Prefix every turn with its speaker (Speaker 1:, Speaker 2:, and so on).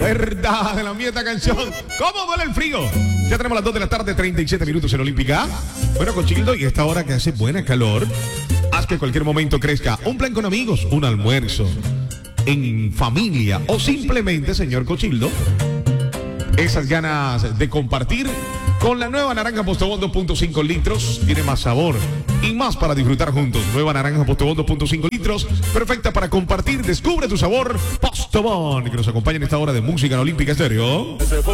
Speaker 1: Verdad, de la mía esta canción. ¿Cómo duele el frío? Ya tenemos las 2 de la tarde, 37 minutos en Olímpica. Bueno, Cochildo, y esta hora que hace buena calor, haz que cualquier momento crezca. Un plan con amigos, un almuerzo, en familia o simplemente, señor Cochildo, esas ganas de compartir con la nueva naranja Postobón 2.5 litros. Tiene más sabor y más para disfrutar juntos. Nueva naranja Postobón 2.5 litros, perfecta para compartir. Descubre tu sabor Postobón, que nos acompaña en esta hora de música en Olímpica Estéreo.